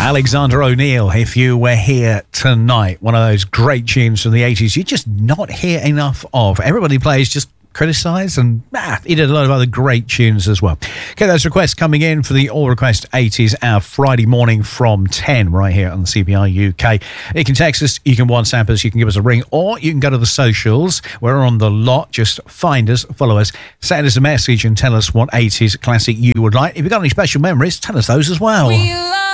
Alexander O'Neal, If You Were Here Tonight. One of those great tunes from the 80s you just not hear enough of. Everybody plays, just criticise, and he did a lot of other great tunes as well. Okay, those requests coming in for the All Request 80s, our Friday morning from 10 right here on the CBR UK. You can text us, you can WhatsApp us, you can give us a ring, or you can go to the socials. We're on the lot. Just find us, follow us, send us a message and tell us what 80s classic you would like. If you've got any special memories, tell us those as well. We love